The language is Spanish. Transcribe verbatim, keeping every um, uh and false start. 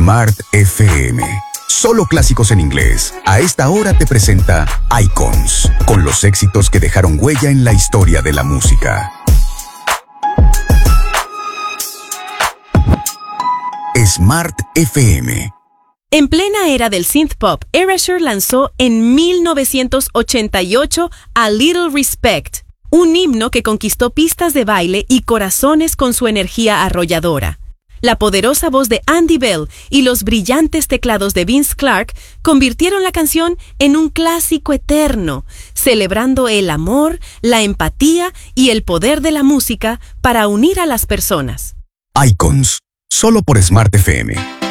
Smart F M. Solo clásicos en inglés. A esta hora te presenta Icons, con los éxitos que dejaron huella en la historia de la música. Smart F M. En plena era del synth pop, Erasure lanzó en mil novecientos ochenta y ocho A Little Respect, un himno que conquistó pistas de baile y corazones con su energía arrolladora. La poderosa voz de Andy Bell y los brillantes teclados de Vince Clarke convirtieron la canción en un clásico eterno, celebrando el amor, la empatía y el poder de la música para unir a las personas. Icons, solo por Smart F M.